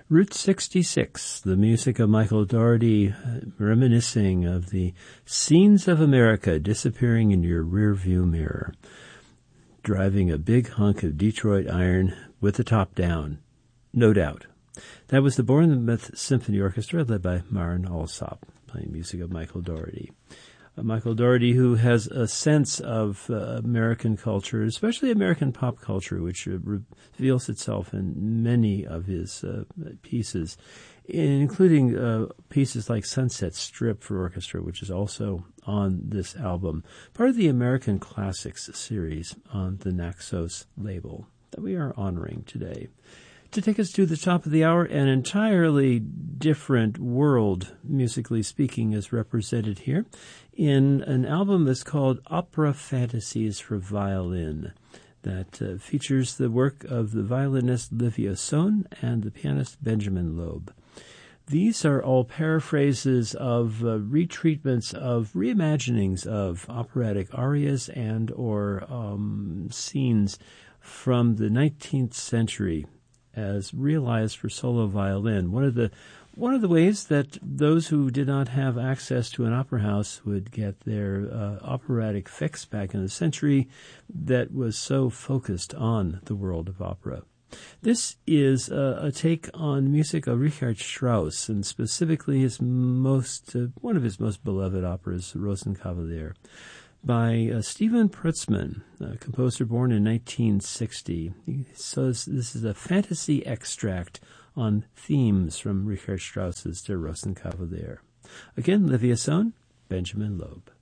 Route 66, the music of Michael Daugherty, reminiscing of the scenes of America disappearing in your rearview mirror. Driving a big hunk of Detroit iron with the top down, no doubt. That was the Bournemouth Symphony Orchestra, led by Maren Alsop, playing music of Michael Daugherty. Michael Daugherty, who has a sense of American culture, especially American pop culture, which reveals itself in many of his pieces, including pieces like Sunset Strip for orchestra, which is also on this album, part of the American Classics series on the Naxos label that we are honoring today. To take us to the top of the hour, an entirely different world, musically speaking, is represented here in an album that's called Opera Fantasies for Violin, that features the work of the violinist Livia Sohn and the pianist Benjamin Loeb. These are all paraphrases of retreatments of reimaginings of operatic arias and or scenes from the 19th century as realized for solo violin. One of the ways that those who did not have access to an opera house would get their operatic fix back in the century that was so focused on the world of opera. This is a take on music of Richard Strauss, and specifically one of his most beloved operas, Rosenkavalier, by Stephen Prutzman, a composer born in 1960. He says this is a fantasy extract on themes from Richard Strauss's Der Rosenkavalier. Again, Livia Sohn, Benjamin Loeb.